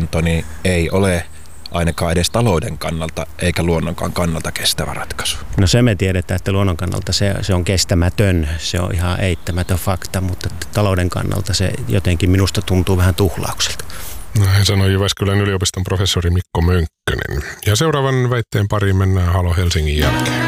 tuotanto niin ei ole ainakaan edes talouden kannalta eikä luonnonkaan kannalta kestävä ratkaisu. No se me tiedetään, että luonnon kannalta se on kestämätön, se on ihan eittämätön fakta, mutta talouden kannalta se jotenkin minusta tuntuu vähän tuhlaukselta. Näin sanoi Jyväskylän yliopiston professori Mikko Mönkkönen. Ja seuraavan väitteen pariin mennään Halo Helsingin jälkeen.